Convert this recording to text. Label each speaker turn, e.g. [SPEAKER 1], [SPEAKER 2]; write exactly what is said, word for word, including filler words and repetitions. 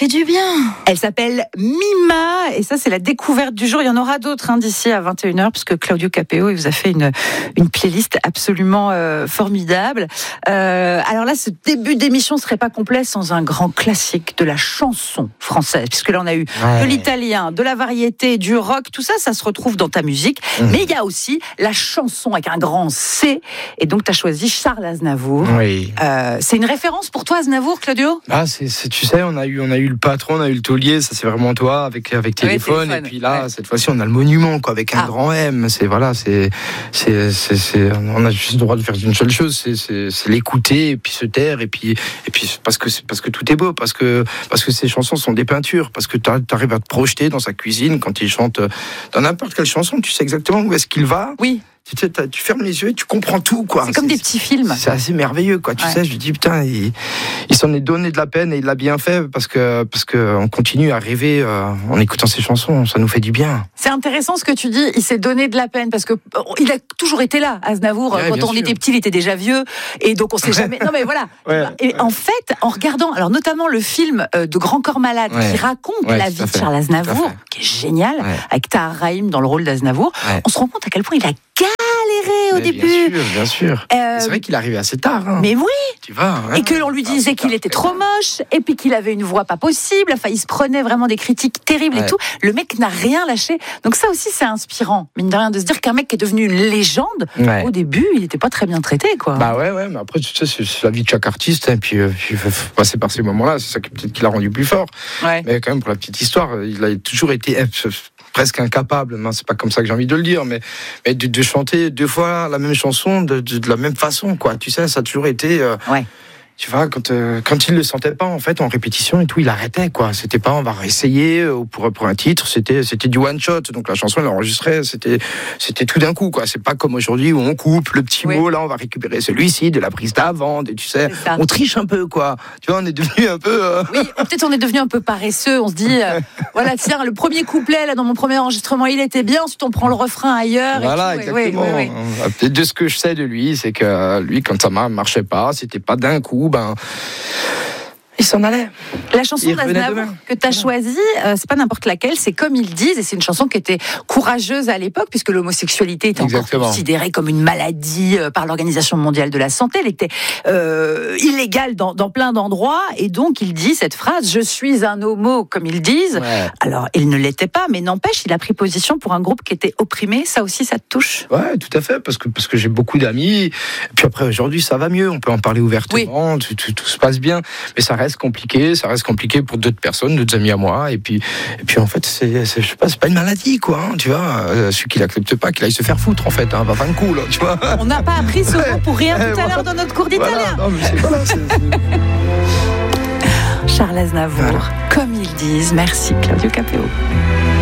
[SPEAKER 1] fait du bien.
[SPEAKER 2] Elle s'appelle Mima, et ça c'est la découverte du jour. Il y en aura d'autres hein, d'ici à vingt et une heures, puisque Claudio Capéo il vous a fait une, une playlist absolument euh, formidable. Euh, alors là, ce début d'émission ne serait pas complet sans un grand classique de la chanson française, puisque là on a eu ouais. de l'italien, de la variété, du rock, tout ça, ça se retrouve dans ta musique. Mmh. Mais il y a aussi la chanson avec un grand C, et donc tu as choisi Charles Aznavour.
[SPEAKER 3] Oui.
[SPEAKER 2] Euh, c'est une référence pour toi, Aznavour, Claudio ?
[SPEAKER 3] Ah, c'est, c'est, tu sais, on a eu, on a eu le patron, on a eu le taulier, ça c'est vraiment toi avec avec téléphone,
[SPEAKER 2] téléphone.
[SPEAKER 3] Et puis là,
[SPEAKER 2] ouais.
[SPEAKER 3] cette fois-ci, on a le monument, quoi, avec un ah. grand M. C'est voilà, c'est, c'est, c'est, c'est, on a juste le droit de faire une seule chose, c'est, c'est, c'est l'écouter et puis se taire et puis et puis parce que parce que tout est beau, parce que parce que ces chansons sont des peintures, parce que tu arrives à te projeter dans sa cuisine quand il chante dans n'importe quelle chanson, tu sais exactement où est-ce qu'il va.
[SPEAKER 2] Oui.
[SPEAKER 3] Tu, sais, tu fermes les yeux et tu comprends tout, quoi.
[SPEAKER 2] C'est comme c'est, des petits films.
[SPEAKER 3] C'est assez merveilleux, quoi. Tu ouais. sais, je lui dis, putain, il, il s'en est donné de la peine et il l'a bien fait parce que, parce que on continue à rêver euh, en écoutant ses chansons. Ça nous fait du bien.
[SPEAKER 2] C'est intéressant ce que tu dis. Il s'est donné de la peine parce que il a toujours été là, Aznavour. Ouais, quand on sûr. était petit, il était déjà vieux et donc on sait jamais. Non, mais voilà. Ouais, et ouais. en fait, en regardant, alors notamment le film de Grand Corps Malade ouais. qui raconte ouais, la vie de Charles Aznavour, qui est génial, ouais. avec Tahar Rahim dans le rôle d'Aznavour, ouais. on se rend compte à quel point il a galéré au
[SPEAKER 3] mais
[SPEAKER 2] début.
[SPEAKER 3] Bien sûr, bien sûr. Euh, c'est vrai qu'il arrivait assez tard. Hein.
[SPEAKER 2] Mais oui.
[SPEAKER 3] Tu vois. Hein.
[SPEAKER 2] Et que l'on lui disait qu'il était trop moche, et puis qu'il avait une voix pas possible. Enfin, il se prenait vraiment des critiques terribles ouais. et tout. Le mec n'a rien lâché. Donc ça aussi, c'est inspirant, mine de rien, de se dire qu'un mec qui est devenu une légende, ouais. au début, il n'était pas très bien traité, quoi.
[SPEAKER 3] Bah ouais, ouais. Mais après, tu sais, c'est, c'est la vie de chaque artiste. Et hein, puis, euh, il faut passer par ces moments-là. C'est ça qui peut-être qui l'a rendu plus fort. Ouais. Mais quand même, pour la petite histoire, il a toujours été presque incapable, non, c'est pas comme ça que j'ai envie de le dire, mais, mais de, de chanter deux fois la même chanson de, de, de la même façon, quoi. Tu sais, ça a toujours été. Euh,
[SPEAKER 2] ouais.
[SPEAKER 3] Tu vois, quand, euh, quand il le sentait pas, en fait, en répétition et tout, il arrêtait, quoi. C'était pas, on va réessayer euh, pour, pour un titre, c'était, c'était du one shot. Donc la chanson, elle enregistrait, c'était, c'était tout d'un coup, quoi. C'est pas comme aujourd'hui où on coupe le petit oui. mot, là, on va récupérer celui-ci de la prise d'avant, et tu sais, on triche un peu, quoi. Tu vois, on est devenu un peu. Euh...
[SPEAKER 2] Oui, peut-être on est devenu un peu paresseux. On se dit, euh, voilà, tiens, le premier couplet, là, dans mon premier enregistrement, il était bien. Ensuite, on prend le refrain ailleurs.
[SPEAKER 3] Voilà,
[SPEAKER 2] et tout.
[SPEAKER 3] exactement. Oui, oui, oui. Peut-être de ce que je sais de lui, c'est que lui, quand ça marchait pas, c'était pas d'un coup. Ben, il s'en allait.
[SPEAKER 2] La chanson d'Aznavour que tu as choisie, euh, c'est pas n'importe laquelle, c'est Comme ils disent, et c'est une chanson qui était courageuse à l'époque, puisque l'homosexualité était Exactement. encore considérée comme une maladie euh, par l'Organisation mondiale de la santé. Elle était euh, illégale dans, dans plein d'endroits, et donc il dit cette phrase, je suis un homo, comme ils disent. Ouais. Alors, il ne l'était pas, mais n'empêche, il a pris position pour un groupe qui était opprimé. Ça aussi, ça te touche ?
[SPEAKER 3] Ouais, tout à fait, parce que, parce que j'ai beaucoup d'amis, et puis après, aujourd'hui, ça va mieux, on peut en parler ouvertement, oui. tout, tout, tout se passe bien, mais ça reste compliqué, ça reste compliqué pour d'autres personnes, d'autres amis à moi, et puis, et puis en fait, c'est, c'est, je sais pas, c'est pas une maladie, quoi, hein, tu vois, euh, celui qui l'accepte pas, qu'il aille se faire foutre, en fait, hein, va faire un coup, là, tu vois.
[SPEAKER 2] On n'a pas appris ce mot pour rien tout à l'heure dans notre cours d'italien.
[SPEAKER 3] Voilà, non, mais c'est, voilà, c'est, c'est...
[SPEAKER 2] Charles Aznavour, voilà. Comme ils disent, merci Claudio Capéo.